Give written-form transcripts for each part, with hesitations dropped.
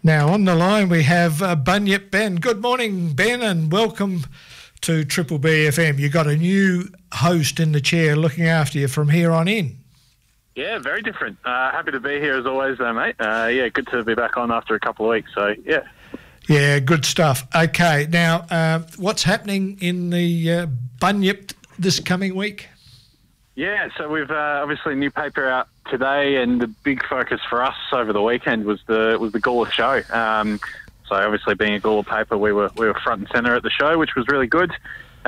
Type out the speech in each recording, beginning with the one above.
Now, on the line, we have Bunyip Ben. Good morning, Ben, and welcome to Triple B FM. You've got a new host in the chair looking after you from here on in. Yeah, very different. Happy to be here as always, mate. Yeah, good to be back on after a couple of weeks, so yeah. Yeah, good stuff. Okay, now, what's happening in the Bunyip this coming week? Yeah, so we've obviously a new paper out today, and the big focus for us over the weekend was the Gawler show. So obviously, being a Gawler paper, we were front and centre at the show, which was really good.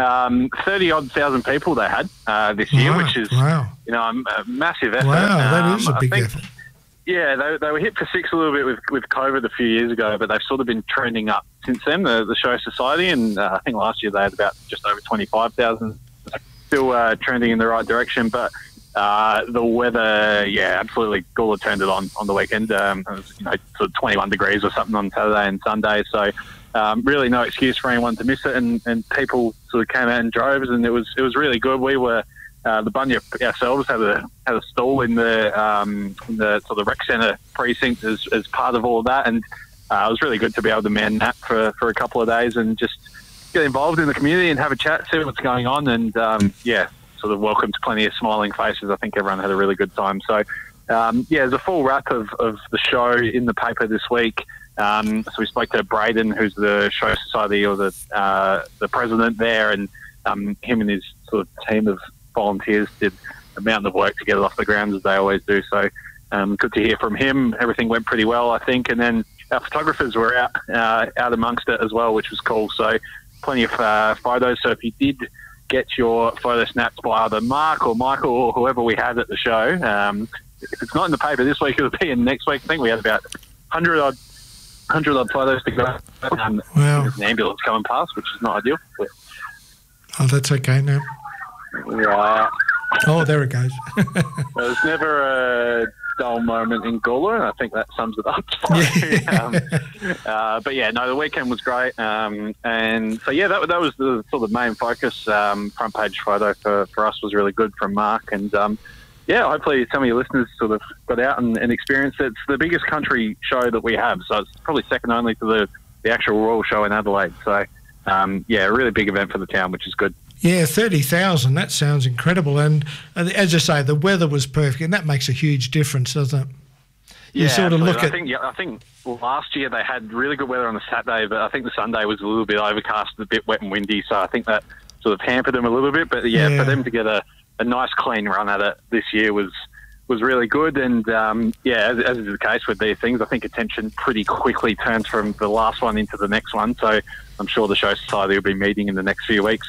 30-odd thousand people they had this year, which is a massive effort. Wow, that is a big effort. Yeah, they were hit for six a little bit with COVID a few years ago, but they've sort of been trending up since then, the Show Society, and I think last year they had about just over 25,000. Still trending in the right direction, but the weather, absolutely, Gawler turned it on the weekend. It was, sort of 21 degrees or something on Saturday and Sunday, so really no excuse for anyone to miss it, and people sort of came out in droves, and it was really good. We were the Bunyip ourselves had a stall in the sort of rec centre precinct as part of all of that, and it was really good to be able to man that for a couple of days and just get involved in the community and have a chat, see what's going on, and sort of welcomed plenty of smiling faces. I think everyone had a really good time. So there's a full wrap of the show in the paper this week. So we spoke to Braden, who's the Show Society or the president there, and him and his sort of team of volunteers did a mountain of work to get it off the ground, as they always do. So good to hear from him. Everything went pretty well, I think. And then our photographers were out amongst it as well, which was cool. So plenty of photos. So if you did get your photo snapped by either Mark or Michael or whoever we had at the show, if it's not in the paper this week, it'll be in next week. I think we had about 100 odd photos to go. Wow. There's an ambulance coming past, which is not ideal. But, oh, that's okay now. Yeah. Oh, there it goes. There's never a dull moment in Gawler, and I think that sums it up. But the weekend was great, and so that was the sort of main focus. Front page photo for us was really good from Mark, and hopefully some of your listeners sort of got out and experienced it. It's the biggest country show that we have, so it's probably second only to the actual Royal Show in Adelaide. So a really big event for the town, which is good. Yeah, 30,000, that sounds incredible. And as I say, the weather was perfect, and that makes a huge difference, doesn't it? You sort of look I think last year they had really good weather on the Saturday, but I think the Sunday was a little bit overcast, a bit wet and windy, so I think that sort of hampered them a little bit. But, for them to get a nice, clean run at it this year was really good. And, as is the case with these things, I think attention pretty quickly turns from the last one into the next one. So I'm sure the Show Society will be meeting in the next few weeks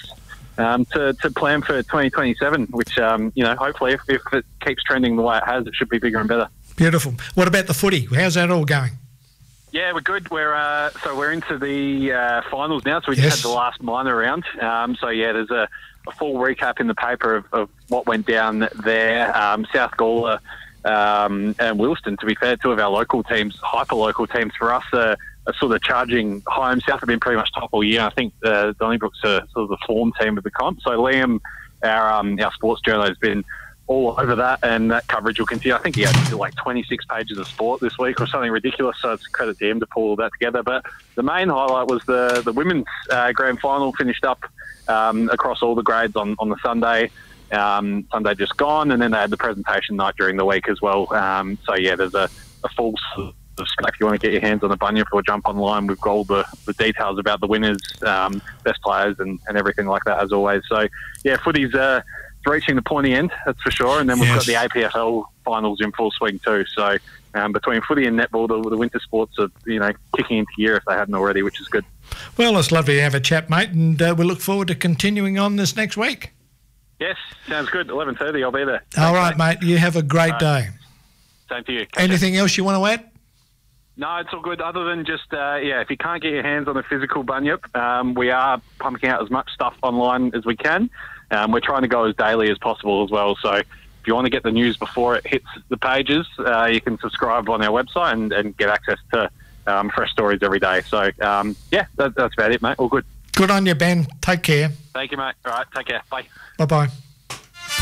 to plan for 2027, which, hopefully if it keeps trending the way it has, it should be bigger and better. Beautiful. What about the footy? How's that all going? Yeah, we're good. We're into the finals now, so we just had the last minor round. There's a full recap in the paper of what went down there. South Gawler and Wilston, to be fair, two of our local teams, hyper-local teams for us, are sort of charging home. South have been pretty much top all year. I think Donnybrooks are sort of the form team of the comp. So Liam, our sports journalist, has been all over that, and that coverage will continue. I think he had like 26 pages of sport this week or something ridiculous, so it's a credit to him to pull all that together. But the main highlight was the women's grand final finished up across all the grades on the Sunday. Sunday just gone, and then they had the presentation night during the week as well. There's a full if you want to get your hands on the Bunyip or jump online, we've got all the details about the winners, best players and everything like that as always. So footy's reaching the pointy end, that's for sure, and then we've got the APFL finals in full swing too. So between footy and netball, the winter sports are kicking into gear if they hadn't already, which is good. Well, it's lovely to have a chat, mate, and we look forward to continuing on this next week. Yes, sounds good. 11:30, I'll be there. All right, mate. You have a great day. Same to you. Anything else you want to add? No, it's all good. Other than just, if you can't get your hands on a physical Bunyip, we are pumping out as much stuff online as we can. We're trying to go as daily as possible as well. So if you want to get the news before it hits the pages, you can subscribe on our website and get access to fresh stories every day. So, that's about it, mate. All good. Good on you, Ben. Take care. Thank you, mate. All right, take care. Bye. Bye-bye.